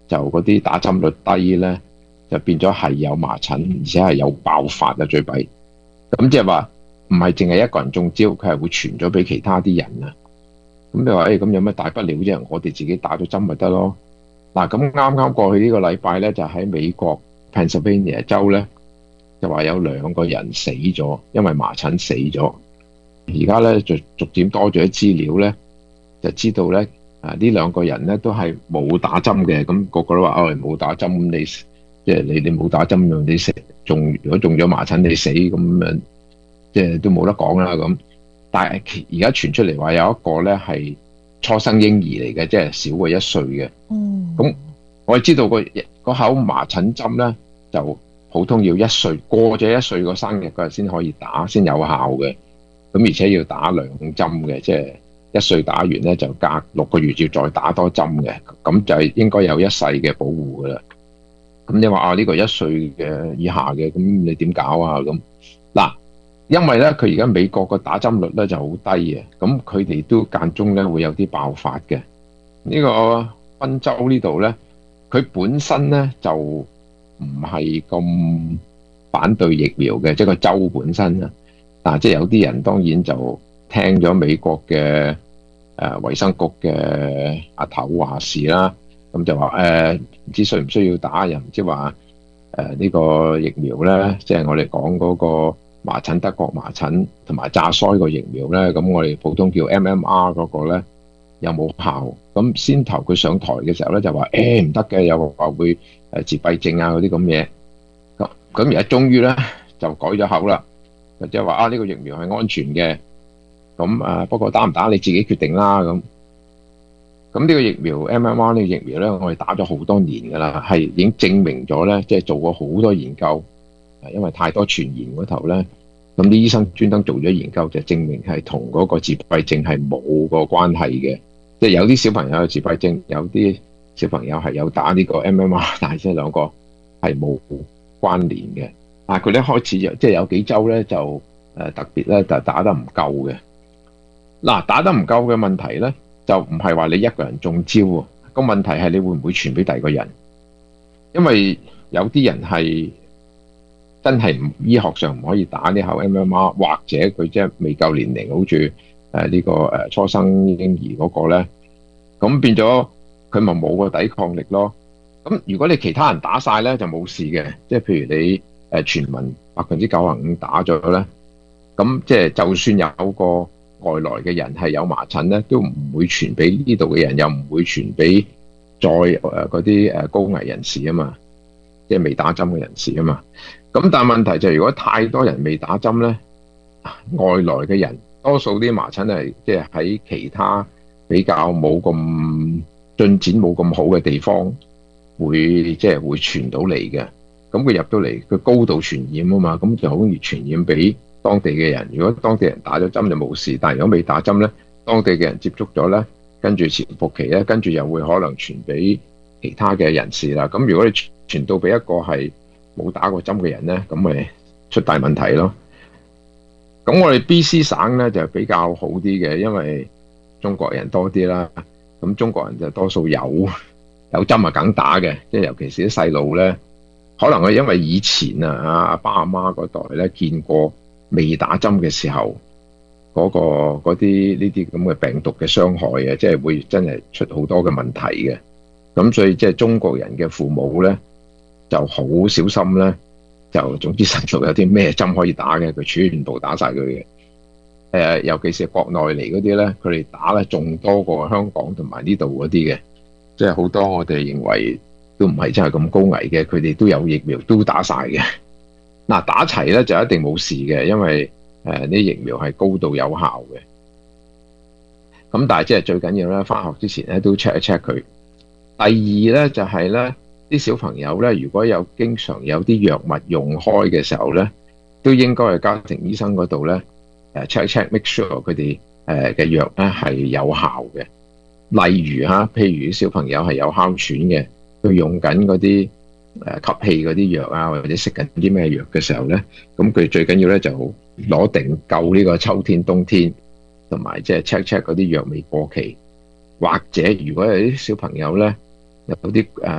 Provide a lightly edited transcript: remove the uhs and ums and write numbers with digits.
就嗰啲打針率低咧，就變咗係有麻疹，而且係有爆發啊最弊。咁即係話唔係淨係一個人中招，佢係會傳咗俾其他啲人啊。咁你話咁有乜大不了啫？我哋自己打咗針咪得咯。嗱，咁啱啱過去呢個禮拜咧，就喺美國 Pennsylvania 州咧，就話有2個人死咗，因為麻疹死咗。而家咧就逐漸多咗啲資料咧，就知道咧呢2個人咧都係冇打針嘅。咁個個都話冇打針，你即係你冇打針，你死如果中咗麻疹你死咁樣，即係都冇得講啦咁。但係而家傳出嚟話有一個咧係初生嬰兒嚟嘅，即係少過1歲嘅。咁我哋知道個口麻疹針咧就普通要1歲，過咗1歲個生日嗰日先可以打，先有效嘅。咁而且要打2針嘅，即係1歲打完咧就隔6個月要再打多針嘅，咁就係應該有1世嘅保護噶啦。咁你話呢個1歲嘅以下嘅，咁你點搞啊？咁嗱，因為咧佢而家美國個打針率咧就好低嘅，咁佢哋都間中咧會有啲爆發嘅。呢個賓州呢度咧，佢本身咧就唔係咁反對疫苗嘅，即係個州本身啊。即係有啲人當然就聽咗美國嘅衛生局嘅阿頭話事啦，咁就話唔知需唔需要打，又唔知話呢個疫苗咧，即係我哋講嗰個麻疹、德國麻疹同埋炸腮個疫苗咧，咁我哋普通叫 MMR 嗰個咧有冇效？咁先頭佢上台嘅時候咧就話唔得嘅，又話會自閉症啊嗰啲咁嘢。咁而家終於咧就改咗口啦。即係話呢個疫苗係安全嘅，咁不過打唔打你自己決定啦。咁呢個疫苗 MMR 呢個疫苗咧，我哋打咗好多年㗎啦，係已經證明咗咧，即係做過好多研究。因為太多傳言嗰頭咧，咁啲醫生專登做咗研究，就證明係同嗰個自閉症係冇個關係嘅。即係有啲小朋友有自閉症，有啲小朋友係有打呢個 MMR，但係即係兩個係冇關聯嘅。但係佢一開始即係有幾週咧就特別咧就打得唔夠嘅。打得唔夠嘅問題咧就唔係話你一個人中招喎，個問題係你會唔會傳俾第二個人？因為有啲人係真係醫學上唔可以打呢口 MMR，或者佢即係未夠年齡，好似呢個初生嬰兒嗰個咧，咁變咗佢咪冇個抵抗力咯。咁如果你其他人打晒咧就冇事嘅，即係譬如你全民95%打咗咧，咁即係就算有個外來嘅人係有麻疹咧，都唔會傳俾呢度嘅人，又唔會傳俾再嗰啲高危人士啊嘛，即係未打針嘅人士啊嘛。咁但係問題就係如果太多人未打針咧，外來嘅人多數啲麻疹係即係喺其他比較冇咁進展冇咁好嘅地方會即係會傳到嚟嘅。咁佢入到嚟，佢高度傳染啊嘛，咁就好容易傳染俾當地嘅人。如果當地人打咗針就冇事，但係如果未打針咧，當地嘅人接觸咗咧，跟住潛伏期咧，跟住又會可能傳俾其他嘅人士啦。咁如果你傳到俾一個係冇打過針嘅人咧，咁咪出大問題咯。咁我哋 BC 省咧就比較好啲嘅，因為中國人多啲啦。咁中國人就多數有針啊梗打嘅，即係尤其是啲細路咧。可能係因為以前阿爸阿媽嗰代咧見過未打針嘅時候嗰啲呢啲咁嘅病毒嘅傷害啊，即係會真係出好多嘅問題嘅。咁所以即係中國人嘅父母咧就好小心咧，就總之細路有啲咩針可以打嘅，佢全部打晒佢嘅。尤其是國內嚟嗰啲咧，佢哋打咧仲多過香港同埋呢度嗰啲嘅，即係好多我哋認為都唔係真係咁高危嘅，佢哋都有疫苗都打晒嘅。打齊咧就一定冇事嘅，因為啲疫苗係高度有效嘅。咁但係即係最緊要咧，返學之前咧都 check 一 check 佢。第二咧就係咧啲小朋友咧，如果有經常有啲藥物用開嘅時候咧，都應該去家庭醫生嗰度咧check 一 check，make sure 佢哋嘅藥咧係有效嘅。例如譬如小朋友係有哮喘嘅，佢用緊嗰啲吸氣嗰啲藥啊，或者食緊啲咩藥嘅時候咧，咁佢最緊要咧就攞定夠呢個秋天、冬天，同埋即係 check 嗰啲藥未過期，或者如果有啲小朋友咧有啲